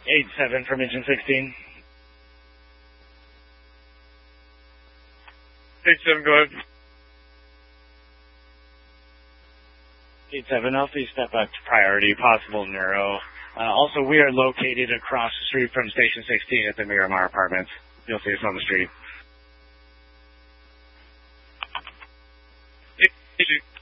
8-7 from engine 16. 8-7, go ahead. 8-7, Alpha, step back to priority, possible neuro. Also, we are located across the street from Station 16 at the Miramar Apartments. You'll see us on the street. 8-2.